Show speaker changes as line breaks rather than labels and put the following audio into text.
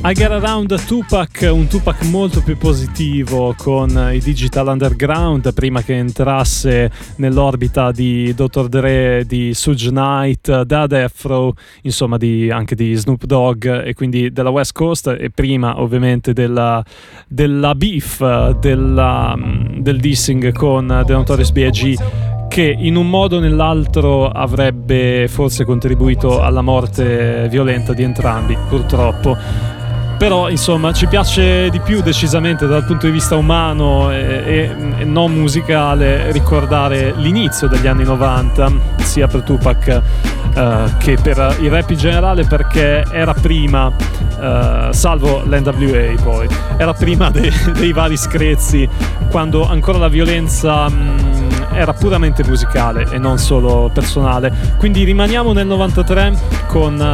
I Get Around Tupac, un Tupac molto più positivo con i Digital Underground prima che entrasse nell'orbita di Dr. Dre, di Suge Knight, da Death Row, insomma anche di Snoop Dogg e quindi della West Coast, e prima ovviamente della beef, del dissing con The Notorious B.I.G., che in un modo o nell'altro avrebbe forse contribuito alla morte violenta di entrambi, purtroppo. Però insomma ci piace di più decisamente dal punto di vista umano e non musicale ricordare l'inizio degli anni 90 sia per Tupac che per il rap in generale, perché era prima, salvo l'NWA poi, era prima dei vari screzi, quando ancora la violenza era puramente musicale e non solo personale. Quindi rimaniamo nel 93 con